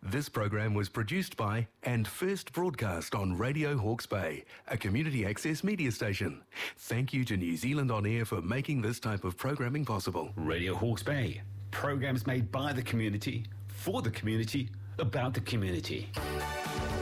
This program was produced by and first broadcast on Radio Hawke's Bay, a community access media station. Thank you to New Zealand On Air for making this type of programming possible. Radio Hawke's Bay, programs made by the community, for the community, about the community.